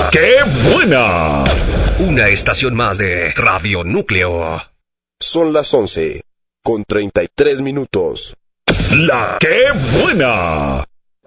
¡Qué buena! Una estación más de Radio Núcleo. Son las 11:33 minutos. ¡La qué buena!